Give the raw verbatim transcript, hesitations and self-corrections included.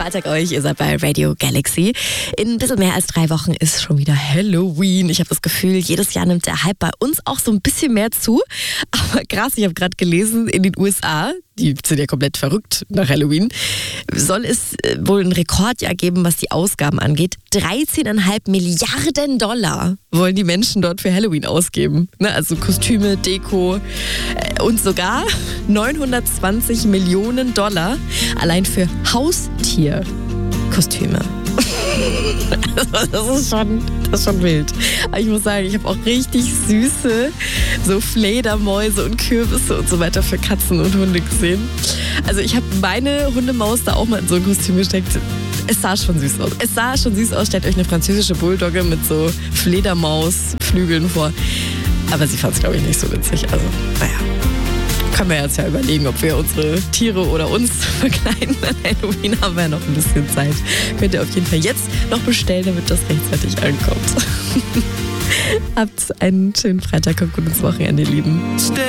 Freitag euch, ihr seid bei Radio Galaxy. In ein bisschen mehr als drei Wochen ist schon wieder Halloween. Ich habe das Gefühl, jedes Jahr nimmt der Hype bei uns auch so ein bisschen mehr zu. Aber krass, ich habe gerade gelesen, in den U S A, die sind ja komplett verrückt nach Halloween, soll es wohl ein Rekordjahr geben, was die Ausgaben angeht. dreizehn Komma fünf Milliarden Dollar wollen die Menschen dort für Halloween ausgeben. Ne, also Kostüme, Deko und sogar neunhundertzwanzig Millionen Dollar allein für Haustierkostüme. Das ist schon, das ist schon wild. Aber ich muss sagen, ich habe auch richtig süße so Fledermäuse und Kürbisse und so weiter für Katzen und Hunde gesehen. Also ich habe meine Hundemaus da auch mal in so ein Kostüm gesteckt. Es sah schon süß aus. Es sah schon süß aus. Stellt euch eine französische Bulldogge mit so Fledermausflügeln vor. Aber sie fand es, glaube ich, nicht so witzig. Also, naja. Können wir jetzt ja überlegen, ob wir unsere Tiere oder uns verkleiden. An Halloween haben wir ja noch ein bisschen Zeit. Könnt ihr auf jeden Fall jetzt noch bestellen, damit das rechtzeitig ankommt. Habt einen schönen Freitag, kommt gut ins Wochenende, ihr Lieben.